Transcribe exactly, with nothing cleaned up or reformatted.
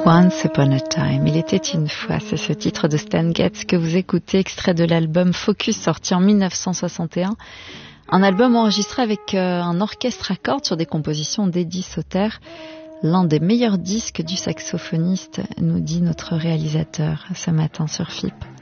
Once Upon a Time, il était une fois, c'est ce titre de Stan Getz que vous écoutez, extrait de l'album Focus sorti en mille neuf cent soixante et un. Un album enregistré avec euh, un orchestre à cordes sur des compositions d'Eddie Sauter, l'un des meilleurs disques du saxophoniste, nous dit notre réalisateur ce matin sur F I P.